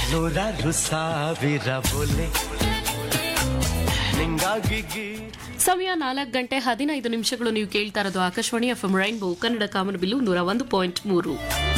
ನೂರಾರು ಸಾವಿರ ಬೋಲೆ ನಿಂಗಾಗಿ ಸಮಯ 4:15 ನೀವು ಕೇಳ್ತಾ ಇರೋದು ಆಕಾಶವಾಣಿ ಎಫ್ಎಂ ರೈನ್ಬೋ ಕನ್ನಡ ಕಾಮನಬಿಲ್ಲು 101.3.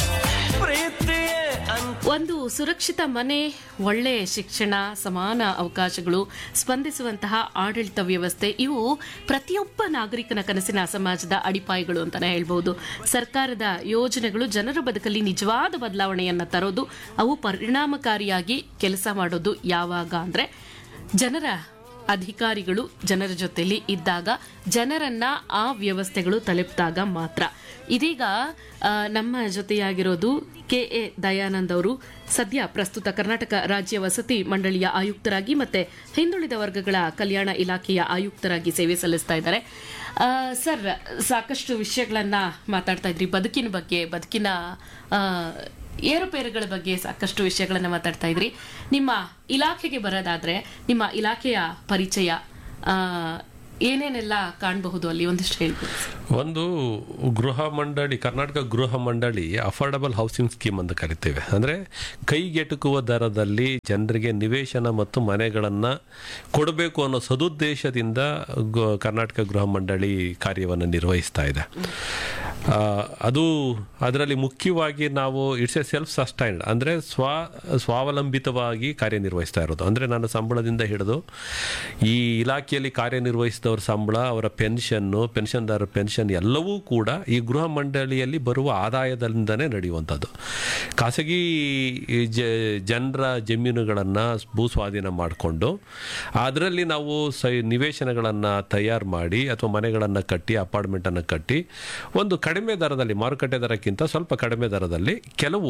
ಒಂದು ಸುರಕ್ಷಿತ ಮನೆ, ಒಳ್ಳೆ ಶಿಕ್ಷಣ, ಸಮಾನ ಅವಕಾಶಗಳು, ಸ್ಪಂದಿಸುವಂತಹ ಆಡಳಿತ ವ್ಯವಸ್ಥೆ, ಇವು ಪ್ರತಿಯೊಬ್ಬ ನಾಗರಿಕನ ಕನಸಿನ ಸಮಾಜದ ಅಡಿಪಾಯಗಳು ಅಂತಾನೆ ಹೇಳ್ಬಹುದು. ಸರ್ಕಾರದ ಯೋಜನೆಗಳು ಜನರ ಬದುಕಲ್ಲಿ ನಿಜವಾದ ಬದಲಾವಣೆಯನ್ನ ತರೋದು, ಅವು ಪರಿಣಾಮಕಾರಿಯಾಗಿ ಕೆಲಸ ಮಾಡೋದು ಯಾವಾಗ ಅಂದ್ರೆ ಜನರ ಅಧಿಕಾರಿಗಳು ಜನರ ಜೊತೆಲಿ ಇದ್ದಾಗ, ಜನರನ್ನ ಆ ವ್ಯವಸ್ಥೆಗಳು ತಲುಪಿದಾಗ ಮಾತ್ರ. ಇದೀಗ ನಮ್ಮ ಜೊತೆಯಾಗಿರೋದು KA ದಯಾನಂದ್ ಅವರು. ಸದ್ಯ ಪ್ರಸ್ತುತ ಕರ್ನಾಟಕ ರಾಜ್ಯ ವಸತಿ ಮಂಡಳಿಯ ಆಯುಕ್ತರಾಗಿ ಮತ್ತೆ ಹಿಂದುಳಿದ ವರ್ಗಗಳ ಕಲ್ಯಾಣ ಇಲಾಖೆಯ ಆಯುಕ್ತರಾಗಿ ಸೇವೆ ಸಲ್ಲಿಸ್ತಾ ಇದ್ದಾರೆ. ಸರ್, ಸಾಕಷ್ಟು ವಿಷಯಗಳನ್ನ ಮಾತಾಡ್ತಾ ಇದ್ರಿ, ಬದುಕಿನ ಬಗ್ಗೆ, ಬದುಕಿನ ಏರುಪೇರುಗಳ ಬಗ್ಗೆ ಸಾಕಷ್ಟು ವಿಷಯಗಳನ್ನ ಮಾತಾಡ್ತಾ ಇದ್ರಿ. ನಿಮ್ಮ ಇಲಾಖೆಗೆ ಬರೋದಾದ್ರೆ ನಿಮ್ಮ ಇಲಾಖೆಯ ಪರಿಚಯ ಏನೇನೆಲ್ಲ ಕಾಣಬಹುದು ಅಲ್ಲಿ ಒಂದಿಷ್ಟು ಹೇಳ್ಬೋದು. ಒಂದು ಗೃಹ ಮಂಡಳಿ, ಕರ್ನಾಟಕ ಗೃಹ ಮಂಡಳಿ ಅಫೋರ್ಡಬಲ್ ಹೌಸಿಂಗ್ ಸ್ಕೀಮ್ ಅಂತ ಕರಿತೇವೆ. ಅಂದರೆ ಕೈಗೆಟುಕುವ ದರದಲ್ಲಿ ಜನರಿಗೆ ನಿವೇಶನ ಮತ್ತು ಮನೆಗಳನ್ನು ಕೊಡಬೇಕು ಅನ್ನೋ ಸದುದ್ದೇಶದಿಂದ ಕರ್ನಾಟಕ ಗೃಹ ಮಂಡಳಿ ಕಾರ್ಯವನ್ನು ನಿರ್ವಹಿಸ್ತಾ ಇದೆ. ಅದು ಅದರಲ್ಲಿ ಮುಖ್ಯವಾಗಿ ನಾವು ಇಟ್ಸ್ ಎ ಸೆಲ್ಫ್ ಸಸ್ಟೈನ್ಡ್, ಅಂದರೆ ಸ್ವಾವಲಂಬಿತವಾಗಿ ಕಾರ್ಯನಿರ್ವಹಿಸ್ತಾ ಇರೋದು. ಅಂದರೆ ನನ್ನ ಸಂಬಳದಿಂದ ಹಿಡಿದು ಈ ಇಲಾಖೆಯಲ್ಲಿ ಕಾರ್ಯನಿರ್ವಹಿಸಿದವ್ರ ಸಂಬಳ, ಅವರ ಪೆನ್ಷನ್ದಾರರ ಪೆನ್ಷನ್ ಎಲ್ಲವೂ ಕೂಡ ಈ ಗೃಹ ಮಂಡಳಿಯಲ್ಲಿ ಬರುವ ಆದಾಯದಿಂದನೇ ನಡೆಯುವಂಥದ್ದು. ಖಾಸಗಿ ಜನರ ಜಮೀನುಗಳನ್ನು ಭೂಸ್ವಾಧೀನ ಮಾಡಿಕೊಂಡು ಅದರಲ್ಲಿ ನಾವು ನಿವೇಶನಗಳನ್ನು ತಯಾರು ಮಾಡಿ ಅಥವಾ ಮನೆಗಳನ್ನು ಕಟ್ಟಿ, ಅಪಾರ್ಟ್ಮೆಂಟನ್ನು ಕಟ್ಟಿ ಒಂದು ಕಡಿಮೆ ದರದಲ್ಲಿ, ಮಾರುಕಟ್ಟೆ ದರಕ್ಕಿಂತ ಸ್ವಲ್ಪ ಕಡಿಮೆ ದರದಲ್ಲಿ ಕೆಲವು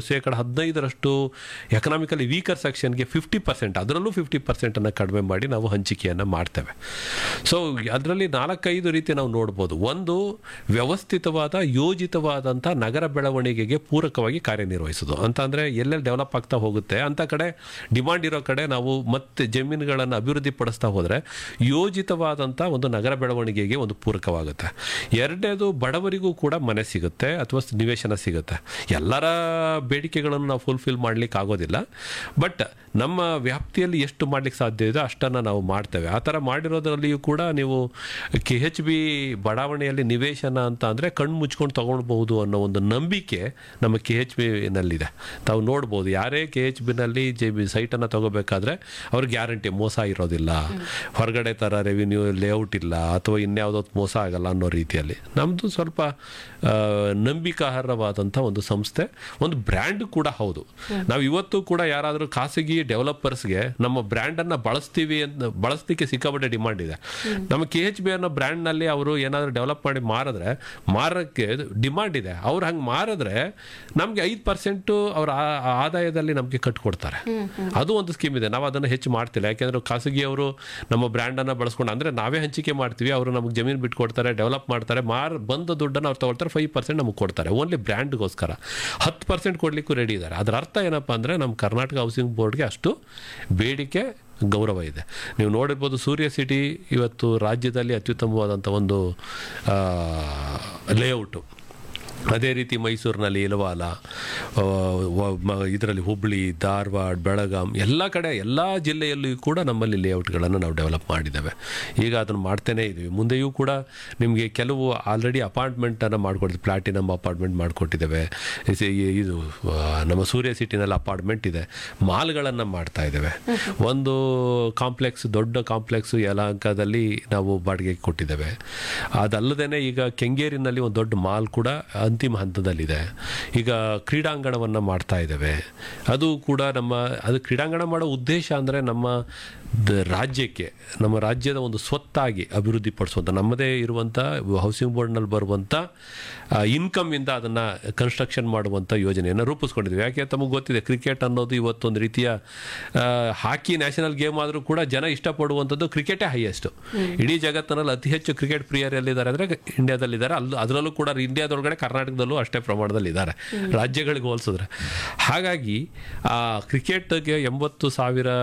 15% ಎಕನಾಮಿಕಲಿ ವೀಕರ್ ಸೆಕ್ಷನ್ಗೆ 50%, ಅದರಲ್ಲೂ 50% ಕಡಿಮೆ ಮಾಡಿ ನಾವು ಹಂಚಿಕೆಯನ್ನು ಮಾಡ್ತೇವೆ. ಸೊ ಅದರಲ್ಲಿ 4-5 ರೀತಿ ನಾವು ನೋಡ್ಬೋದು. ಒಂದು, ವ್ಯವಸ್ಥಿತವಾದ ಯೋಜಿತವಾದಂಥ ನಗರ ಬೆಳವಣಿಗೆಗೆ ಪೂರಕವಾಗಿ ಕಾರ್ಯನಿರ್ವಹಿಸೋದು ಅಂತ. ಅಂದರೆ ಎಲ್ಲೆಲ್ಲಿ ಡೆವಲಪ್ ಆಗ್ತಾ ಹೋಗುತ್ತೆ ಅಂಥ ಕಡೆ, ಡಿಮಾಂಡ್ ಇರೋ ಕಡೆ ನಾವು ಮತ್ತೆ ಜಮೀನುಗಳನ್ನು ಅಭಿವೃದ್ಧಿ ಪಡಿಸ್ತಾ ಹೋದರೆ ಯೋಜಿತವಾದಂಥ ಒಂದು ನಗರ ಬೆಳವಣಿಗೆಗೆ ಒಂದು ಪೂರಕವಾಗುತ್ತೆ. ಎರಡನೇದು, ಬಡವರಿಗೂ ಕೂಡ ಮನೆ ಸಿಗುತ್ತೆ ಅಥವಾ ನಿವೇಶನ ಸಿಗುತ್ತೆ. ಎಲ್ಲರ ಬೇಡಿಕೆಗಳನ್ನು ನಾವು ಫುಲ್ಫಿಲ್ ಮಾಡ್ಲಿಕ್ಕೆ ಆಗೋದಿಲ್ಲ, ಬಟ್ ನಮ್ಮ ವ್ಯಾಪ್ತಿಯಲ್ಲಿ ಎಷ್ಟು ಮಾಡ್ಲಿಕ್ಕೆ ಸಾಧ್ಯ ಇದೆ ಅಷ್ಟನ್ನು ನಾವು ಮಾಡ್ತೇವೆ. ಆ ಥರ ಮಾಡಿರೋದ್ರಲ್ಲಿಯೂ ಕೂಡ ನೀವು KHB ಬಡಾವಣೆಯಲ್ಲಿ ನಿವೇಶನ ಅಂತ ಅಂದರೆ ಕಣ್ಣು ಮುಚ್ಕೊಂಡು ತೊಗೊಳ್ಬಹುದು ಅನ್ನೋ ಒಂದು ನಂಬಿಕೆ ನಮ್ಮ KHBನಲ್ಲಿದೆ. ತಾವು ನೋಡ್ಬೋದು, ಯಾರೇ KHBನಲ್ಲಿ ಸೈಟನ್ನು ತೊಗೋಬೇಕಾದ್ರೆ ಅವ್ರಿಗೆ ಗ್ಯಾರಂಟಿ ಮೋಸ ಇರೋದಿಲ್ಲ, ಹೊರಗಡೆ ಥರ ರೆವಿನ್ಯೂ ಲೇಔಟ್ ಇಲ್ಲ ಅಥವಾ ಇನ್ಯಾವುದೋ ಮೋಸ ಆಗಲ್ಲ ಅನ್ನೋ ರೀತಿಯಲ್ಲಿ. ನಮ್ಮದು ಸ್ವಲ್ಪ ನಂಬಿಕಾರ್ಹವಾದಂಥ ಒಂದು ಸಂಸ್ಥೆ, ಒಂದು ಬ್ರ್ಯಾಂಡ್ ಕೂಡ ಹೌದು. ನಾವು ಇವತ್ತು ಕೂಡ ಯಾರಾದರೂ ಖಾಸಗಿ ಡೆವಲಪರ್ಸ್ಗೆ ನಮ್ಮ ಬ್ರ್ಯಾಂಡನ್ನು ಬಳಸ್ಲಿಕ್ಕೆ ಸಿಕ್ಕಾಪಟ್ಟೆ ಡಿಮಾಂಡ್ ಇದೆ. ನಮ್ಮ KHB ಅನ್ನೋ ಬ್ರ್ಯಾಂಡ್ನಲ್ಲಿ ಅವರು ಏನಾದರೂ ಡೆವಲಪ್ ಮಾಡಿ ಮಾರಕ್ಕೆ ಡಿಮಾಂಡ್ ಇದೆ. ಅವ್ರು ಹಂಗೆ ಮಾರಿದ್ರೆ ನಮಗೆ 5% ಅವರ ಆದಾಯದಲ್ಲಿ ನಮಗೆ ಕಟ್ಕೊಡ್ತಾರೆ. ಅದು ಒಂದು ಸ್ಕೀಮ್ ಇದೆ. ನಾವು ಅದನ್ನು ಹೆಚ್ಚು ಮಾಡ್ತಿಲ್ಲ, ಯಾಕೆಂದರೆ ಖಾಸಗಿಯವರು ನಮ್ಮ ಬ್ರ್ಯಾಂಡನ್ನು ಬಳಸ್ಕೊಂಡು, ಅಂದರೆ ನಾವೇ ಹಂಚಿಕೆ ಮಾಡ್ತೀವಿ, ಅವರು ನಮಗೆ ಜಮೀನು ಬಿಟ್ಕೊಡ್ತಾರೆ, ಡೆವಲಪ್ ಮಾಡ್ತಾರೆ, ಬಂದ ದುಡ್ಡನ್ನು ಅವ್ರು ತಗೊಳ್ತಾರೆ, 5% ನಮಗೆ ಕೊಡ್ತಾರೆ. ಓನ್ಲಿ ಬ್ರ್ಯಾಂಡ್ಗೋಸ್ಕರ 10% ಕೊಡಲಿಕ್ಕೂ ರೆಡಿ ಇದ್ದಾರೆ. ಅದರ ಅರ್ಥ ಏನಪ್ಪ ಅಂದರೆ ನಮ್ಮ ಕರ್ನಾಟಕ ಹೌಸಿಂಗ್ ಬೋರ್ಡ್ಗೆ ಅಷ್ಟು ಬೇಡಿಕೆ, ಗೌರವ ಇದೆ. ನೀವು ನೋಡಿರ್ಬೋದು, ಸೂರ್ಯ ಸಿಟಿ ಇವತ್ತು ರಾಜ್ಯದಲ್ಲಿ ಅತ್ಯುತ್ತಮವಾದಂಥ ಒಂದು ಲೇಔಟು. ಅದೇ ರೀತಿ ಮೈಸೂರಿನಲ್ಲಿ ಇಲವಾಲ, ಇದರಲ್ಲಿ ಹುಬ್ಬಳ್ಳಿ, ಧಾರವಾಡ, ಬೆಳಗಾಂ, ಎಲ್ಲ ಕಡೆ, ಎಲ್ಲ ಜಿಲ್ಲೆಯಲ್ಲಿಯೂ ಕೂಡ ನಮ್ಮಲ್ಲಿ ಲೇಔಟ್ಗಳನ್ನು ನಾವು ಡೆವಲಪ್ ಮಾಡಿದ್ದೇವೆ. ಈಗ ಅದನ್ನು ಮಾಡ್ತೇನೆ ಇದ್ದೀವಿ. ಮುಂದೆಯೂ ಕೂಡ ನಿಮಗೆ ಕೆಲವು ಆಲ್ರೆಡಿ ಅಪಾರ್ಟ್ಮೆಂಟನ್ನು ಮಾಡಿಕೊಡ್ತೀವಿ. Platinum apartment ಮಾಡಿಕೊಟ್ಟಿದ್ದೇವೆ. ಇದು ನಮ್ಮ ಸೂರ್ಯ ಸಿಟಿನಲ್ಲಿ ಅಪಾರ್ಟ್ಮೆಂಟ್ ಇದೆ. ಮಾಲ್ಗಳನ್ನು ಮಾಡ್ತಾ ಇದ್ದೇವೆ. ಒಂದು ಕಾಂಪ್ಲೆಕ್ಸ್, ದೊಡ್ಡ ಕಾಂಪ್ಲೆಕ್ಸು ಯಲಹಂಕದಲ್ಲಿ ನಾವು ಬಾಡಿಗೆಗೆ ಕೊಟ್ಟಿದ್ದೇವೆ. ಅದಲ್ಲದೆ ಈಗ ಕೆಂಗೇರಿನಲ್ಲಿ ಒಂದು ದೊಡ್ಡ ಮಾಲ್ ಕೂಡ ಅಂತಿಮ ಹಂತದಲ್ಲಿದೆ. ಈಗ ಕ್ರೀಡಾಂಗಣವನ್ನು ಮಾಡ್ತಾ ಇದ್ದೇವೆ. ಅದು ಕೂಡ ಅದು ಕ್ರೀಡಾಂಗಣ ಮಾಡೋ ಉದ್ದೇಶ ಅಂದರೆ ನಮ್ಮ ರಾಜ್ಯಕ್ಕೆ, ನಮ್ಮ ರಾಜ್ಯದ ಒಂದು ಸ್ವತ್ತಾಗಿ ಅಭಿವೃದ್ಧಿ ಪಡಿಸುವಂಥ, ನಮ್ಮದೇ ಇರುವಂಥ ಹೌಸಿಂಗ್ ಬೋರ್ಡ್ನಲ್ಲಿ ಬರುವಂಥ ಇನ್ಕಮ್ಮಿಂದ ಅದನ್ನು ಕನ್ಸ್ಟ್ರಕ್ಷನ್ ಮಾಡುವಂಥ ಯೋಜನೆಯನ್ನು ರೂಪಿಸ್ಕೊಂಡಿದ್ದೀವಿ. ಯಾಕೆ ತಮಗೆ ಗೊತ್ತಿದೆ, ಕ್ರಿಕೆಟ್ ಅನ್ನೋದು ಇವತ್ತೊಂದು ರೀತಿಯ ಹಾಕಿ ನ್ಯಾಷನಲ್ ಗೇಮ್ ಆದರೂ ಕೂಡ ಜನ ಇಷ್ಟಪಡುವಂಥದ್ದು ಕ್ರಿಕೆಟೇ ಹೈಯೆಸ್ಟು. ಇಡೀ ಜಗತ್ತಿನಲ್ಲಿ ಅತಿ ಹೆಚ್ಚು ಕ್ರಿಕೆಟ್ ಪ್ರಿಯರ್ ಎಲ್ಲಿದ್ದಾರೆ ಅಂದರೆ ಇಂಡಿಯಾದಲ್ಲಿದ್ದಾರೆ. ಅದರಲ್ಲೂ ಕೂಡ ಇಂಡಿಯಾದೊಳಗಡೆ ಕರ್ನಾಟಕದಲ್ಲೂ ಅಷ್ಟೇ ಪ್ರಮಾಣದಲ್ಲಿ ಇದ್ದಾರೆ, ರಾಜ್ಯಗಳಿಗೆ ಹೋಲಿಸಿದ್ರೆ. ಹಾಗಾಗಿ ಆ ಕ್ರಿಕೆಟ್ಗೆ 80,000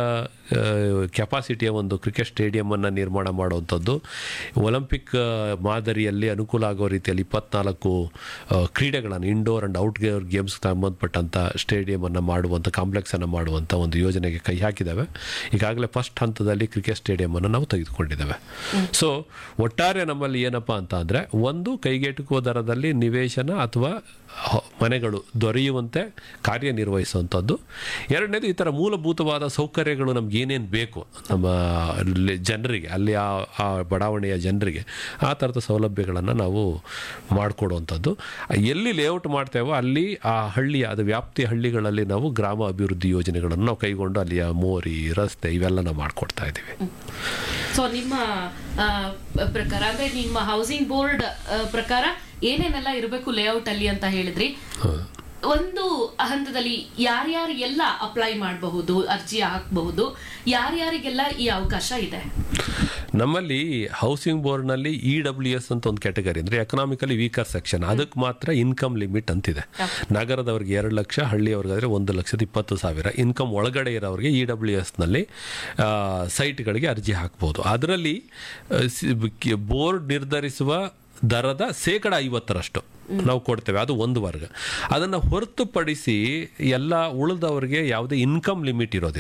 ಕೆಪಾಸಿಟಿಯ ಒಂದು ಕ್ರಿಕೆಟ್ ಸ್ಟೇಡಿಯಮನ್ನು ನಿರ್ಮಾಣ ಮಾಡುವಂಥದ್ದು, ಒಲಿಂಪಿಕ್ ಮಾದರಿಯಲ್ಲಿ ಅನುಕೂಲ ಆಗೋ ರೀತಿಯಲ್ಲಿ 24 ಕ್ರೀಡೆಗಳನ್ನು ಇಂಡೋರ್ ಆ್ಯಂಡ್ ಔಟ್ಡೋರ್ ಗೇಮ್ಸ್ಗೆ ಸಂಬಂಧಪಟ್ಟಂಥ ಸ್ಟೇಡಿಯಮನ್ನು ಮಾಡುವಂಥ ಕಾಂಪ್ಲೆಕ್ಸನ್ನು ಮಾಡುವಂಥ ಒಂದು ಯೋಜನೆಗೆ ಕೈ ಹಾಕಿದ್ದಾವೆ. ಈಗಾಗಲೇ ಫಸ್ಟ್ ಹಂತದಲ್ಲಿ ಕ್ರಿಕೆಟ್ ಸ್ಟೇಡಿಯಮನ್ನು ನಾವು ತೆಗೆದುಕೊಂಡಿದ್ದೇವೆ. ಸೊ ಒಟ್ಟಾರೆ ನಮ್ಮಲ್ಲಿ ಏನಪ್ಪ ಅಂತ ಅಂದರೆ, ಒಂದು ಕೈಗೆಟುಕುವ ದರದಲ್ಲಿ ನಿವೇಶನ ಅಥವಾ ಮನೆಗಳು ದೊರೆಯುವಂತೆ ಕಾರ್ಯನಿರ್ವಹಿಸುವಂಥದ್ದು. ಎರಡನೇದು, ಈ ಥರ ಮೂಲಭೂತವಾದ ಸೌಕರ್ಯಗಳು ನಮ್ಗೆ ಏನೇನು ಬೇಕು ನಮ್ಮ ಜನರಿಗೆ, ಅಲ್ಲಿ ಆ ಬಡಾವಣೆಯ ಜನರಿಗೆ ಆ ಥರದ ಸೌಲಭ್ಯಗಳನ್ನು ನಾವು ಮಾಡಿಕೊಡುವಂಥದ್ದು. ಎಲ್ಲಿ ಲೇಔಟ್ ಮಾಡ್ತೇವೋ ಅಲ್ಲಿ ಆ ಹಳ್ಳಿಯ ಅದು ವ್ಯಾಪ್ತಿ ಹಳ್ಳಿಗಳಲ್ಲಿ ನಾವು ಗ್ರಾಮ ಅಭಿವೃದ್ಧಿ ಯೋಜನೆಗಳನ್ನು ನಾವು ಕೈಗೊಂಡು ಅಲ್ಲಿಯ ಮೋರಿ, ರಸ್ತೆ ಇವೆಲ್ಲ ನಾವು ಮಾಡಿಕೊಡ್ತಾ ಇದ್ದೀವಿ. ಸೊ ನಿಮ್ಮ ಪ್ರಕಾರ ಅಂದ್ರೆ ನಿಮ್ಮ ಹೌಸಿಂಗ್ ಬೋರ್ಡ್ ಪ್ರಕಾರ ಏನೇನೆಲ್ಲ ಇರಬೇಕು ಲೇಔಟ್ ಅಲ್ಲಿ ಅಂತ ಹೇಳಿದ್ರಿ. ಒಂದು ಹಂತದಲ್ಲಿ ಯಾರ್ಯಾರಿಗೆಲ್ಲ ಅಪ್ಲೈ ಮಾಡಬಹುದು, ಅರ್ಜಿ ಹಾಕಬಹುದು, ಯಾರ್ಯಾರಿಗೆಲ್ಲ ಈ ಅವಕಾಶ ಇದೆ? ನಮ್ಮಲ್ಲಿ ಹೌಸಿಂಗ್ ಬೋರ್ಡ್ನಲ್ಲಿ EWS ಅಂತ ಒಂದು ಕ್ಯಾಟಗರಿ, ಅಂದರೆ ಎಕನಾಮಿಕಲಿ ವೀಕರ್ ಸೆಕ್ಷನ್, ಅದಕ್ಕೆ ಮಾತ್ರ ಇನ್ಕಮ್ ಲಿಮಿಟ್ ಅಂತಿದೆ. ನಗರದವ್ರಿಗೆ 2 ಲಕ್ಷ, ಹಳ್ಳಿಯವ್ರಿಗಾದರೆ 1,20,000. ಇನ್ಕಮ್ ಒಳಗಡೆ ಇರೋರಿಗೆ EWSನಲ್ಲಿ ಸೈಟ್ಗಳಿಗೆ ಅರ್ಜಿ ಹಾಕ್ಬೋದು. ಅದರಲ್ಲಿ ಬೋರ್ಡ್ ನಿರ್ಧರಿಸುವ ದರದ 50% ನಾವು ಕೊಡ್ತೇವೆ, ಅದು ಒಂದು ವರ್ಗ. ಅದನ್ನು ಹೊರತುಪಡಿಸಿ ಎಲ್ಲ ಉಳಿದವರಿಗೆ ಯಾವುದೇ ಇನ್ಕಮ್ ಲಿಮಿಟ್ ಇರೋದಿಲ್ಲ.